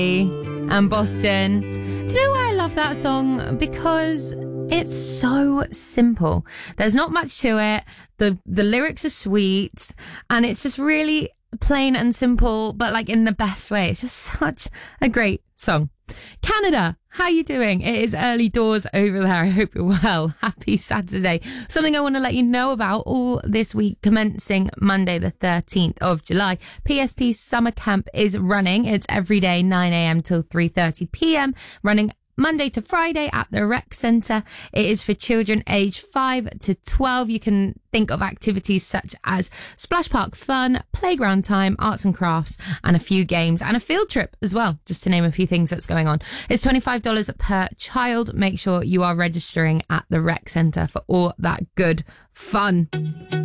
and Boston. Do you know why I love that song? Because it's so simple. There's not much to it. The lyrics are sweet, and it's just really plain and simple, but like in the best way. It's just such a great song. Canada, how you doing? It is early doors over there. I hope you're well. Happy Saturday. Something I want to let you know about all this week, commencing Monday the 13th of July. PSP Summer Camp is running. It's every day 9 a.m. till 3:30 p.m. running Monday to Friday at the Rec Centre. It is for children aged 5 to 12. You can think of activities such as splash park fun, playground time, arts and crafts, and a few games, and a field trip as well, just to name a few things that's going on. It's $25 per child. Make sure you are registering at the Rec Centre for all that good fun.